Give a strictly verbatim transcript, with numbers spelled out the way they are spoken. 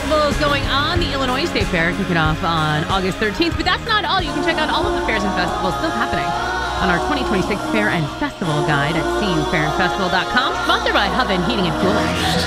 festivals going on. The Illinois State Fair kicking off on August thirteenth. But that's not all. You can check out all of the fairs and festivals still happening on our twenty twenty-six Fair and Festival Guide at c u fair and festival dot com. Sponsored by Hub and Heating and Cooling.